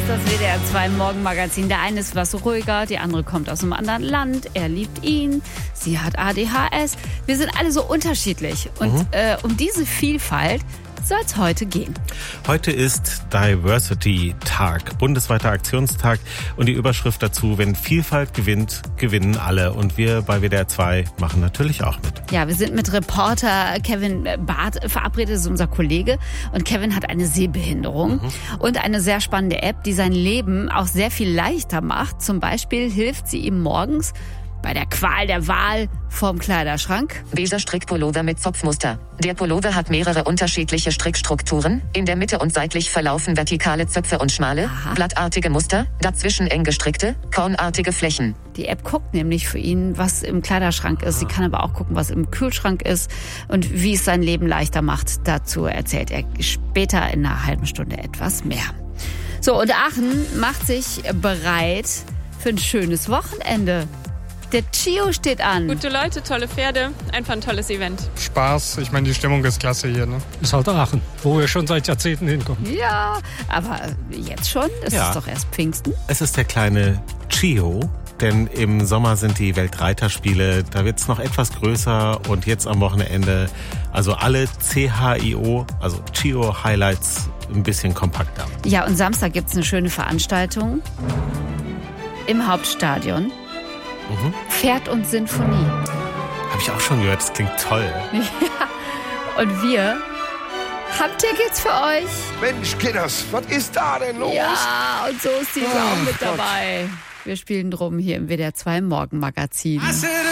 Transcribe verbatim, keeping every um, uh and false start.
ist das W D R zwei Morgenmagazin. Der eine ist was ruhiger, die andere kommt aus einem anderen Land. Er liebt ihn, sie hat A D H S. Wir sind alle so unterschiedlich. Und mhm. äh, um diese Vielfalt soll es heute gehen. Heute ist Diversity-Tag, bundesweiter Aktionstag. Und die Überschrift dazu: Wenn Vielfalt gewinnt, gewinnen alle. Und wir bei W D R zwei machen natürlich auch mit. Ja, wir sind mit Reporter Kevin Barth verabredet, das ist unser Kollege. Und Kevin hat eine Sehbehinderung mhm. und eine sehr spannende App, die sein Leben auch sehr viel leichter macht. Zum Beispiel hilft sie ihm morgens bei der Qual der Wahl vorm Kleiderschrank. Beiger Strickpullover mit Zopfmuster. Der Pullover hat mehrere unterschiedliche Strickstrukturen. In der Mitte und seitlich verlaufen vertikale Zöpfe und schmale, Aha. blattartige Muster, dazwischen eng gestrickte, kornartige Flächen. Die App guckt nämlich für ihn, was im Kleiderschrank ist. Sie kann aber auch gucken, was im Kühlschrank ist und wie es sein Leben leichter macht. Dazu erzählt er später in einer halben Stunde etwas mehr. So, und Aachen macht sich bereit für ein schönes Wochenende. Der Chio steht an. Gute Leute, tolle Pferde, einfach ein tolles Event. Spaß, ich meine, die Stimmung ist klasse hier. Ne? Ist halt Aachen, wo wir schon seit Jahrzehnten hinkommen. Ja, aber jetzt schon? Es ja. ist doch erst Pfingsten. Es ist der kleine Chio, denn im Sommer sind die Weltreiterspiele. Da wird es noch etwas größer und jetzt am Wochenende, also alle C H I O, also Chio Highlights, ein bisschen kompakter. Ja, und Samstag gibt es eine schöne Veranstaltung im Hauptstadion. Mhm. Pferd und Sinfonie. Habe ich auch schon gehört, das klingt toll. Ja, und wir haben Tickets für euch. Mensch, Kidders, was ist da denn los? Ja, und so ist die oh, auch mit Gott. dabei. Wir spielen drum hier im W D R zwei Morgenmagazin.